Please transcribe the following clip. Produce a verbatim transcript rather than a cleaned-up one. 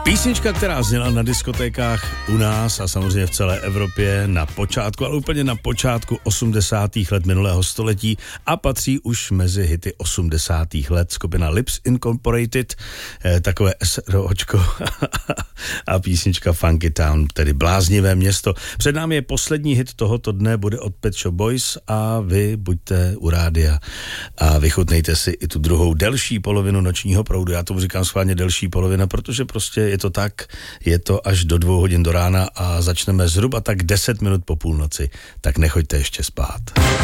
Písnička, která zněla na diskotékách u nás a samozřejmě v celé Evropě na počátku, ale úplně na počátku osmdesátých let minulého století a patří už mezi hity osmdesátých let. Skupina Lips Incorporated, eh, takové SROčko a písnička Funky Town, tedy Bláznivé město. Před námi je poslední hit tohoto dne, bude od Pet Shop Boys a vy buďte u rádia a vychutnejte si i tu druhou delší polovinu Nočního proudu. Já tomu říkám schválně delší polovina, protože prostě je to tak, je to až do dvou hodin do rána a začneme zhruba tak deset minut po půlnoci, tak nechoďte ještě spát.